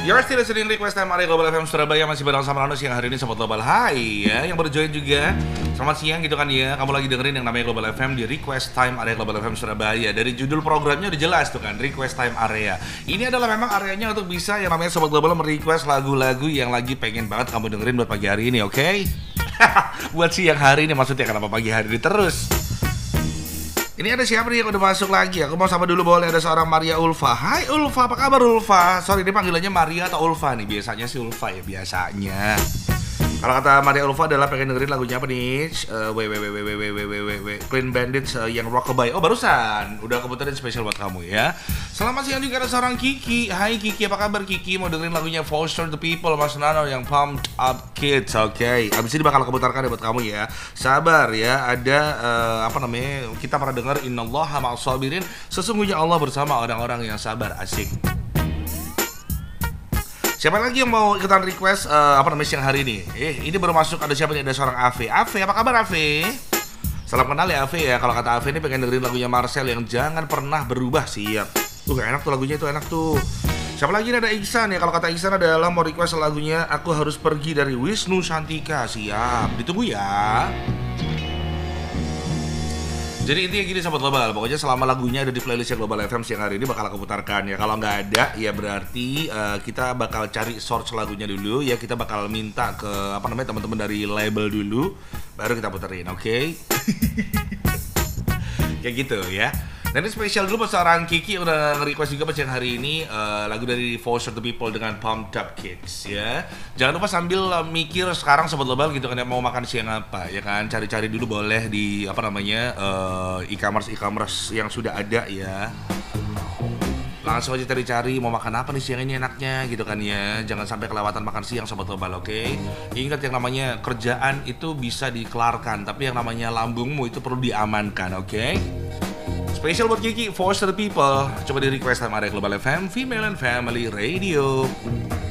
You're still listening Request Time Area Global FM Surabaya. Masih bareng sama Rano siang hari ini Sobat Global. Hai ya, yang baru join juga selamat siang gitu kan ya. Kamu lagi dengerin yang namanya Global FM di Request Time Area Global FM Surabaya. Dari judul programnya udah jelas tuh kan, Request Time Area. Ini adalah memang areanya untuk bisa yang namanya Sobat Global merequest lagu-lagu yang lagi pengen banget kamu dengerin buat pagi hari ini, oke? Buat siang hari ini maksudnya, kenapa pagi hari ini terus? Ini ada siapa nih yang udah masuk lagi? Aku mau sama dulu boleh, ada seorang Maria Ulfa. Hai Ulfa, apa kabar Ulfa? Sorry, ini panggilannya Maria atau Ulfa nih? Biasanya sih Ulfa ya, biasanya. Kalau kata Maria Ulfa adalah pengen dengerin lagunya apa nih? Clean Bandits yang Rockabye. Oh barusan, udah kebetulan spesial buat kamu ya. Selamat siang juga ada seorang Kiki. Hai Kiki, apa kabar Kiki? Mau dengerin lagunya Foster the People Mas Nano yang Pumped Up Kids, oke. Abis ini bakal keputarkan ya buat kamu ya. Sabar ya, ada kita pernah dengar Innallaha ma'as sabirin. Sesungguhnya Allah bersama orang-orang yang sabar, asik. Siapa lagi yang mau ikutan request siang hari ini? Ini baru masuk, ada siapa nih? Ada seorang Ave. Ave, apa kabar Ave? Salam kenal ya Ave ya. Kalau kata Ave ini pengen dengerin lagunya Marcel yang Jangan Pernah Berubah. Siap. Enak tuh lagunya, itu enak tuh. Siapa lagi nih? Ada Iksan ya. Kalau kata Iksan adalah mau request lagunya Aku Harus Pergi dari Wisnu Santika. Siap. Ditunggu ya. Jadi intinya gini Sobat Global, pokoknya selama lagunya ada di playlistnya Global FM siang hari ini bakal aku putarkan ya. Kalau nggak ada ya berarti kita bakal cari source lagunya dulu ya. Kita bakal minta ke teman-teman dari label dulu, baru kita puterin, oke? Kayak gitu ya. Dan ini spesial dulu buat seorang Kiki yang udah nge-request juga pas siang hari ini lagu dari Foster the People dengan Pumped Up Kids ya. Jangan lupa sambil mikir sekarang Sobat Global gitu kan ya, mau makan siang apa ya kan. Cari-cari dulu boleh di e-commerce yang sudah ada ya. Langsung aja cari-cari mau makan apa nih siang ini enaknya gitu kan ya. Jangan sampai kelewatan makan siang Sobat Global, oke? Ingat yang namanya kerjaan itu bisa dikelarkan, tapi yang namanya lambungmu itu perlu diamankan, oke? Spesial buat Kiki, Foster the People. Coba di request sama Area Global FM, Female and Family Radio.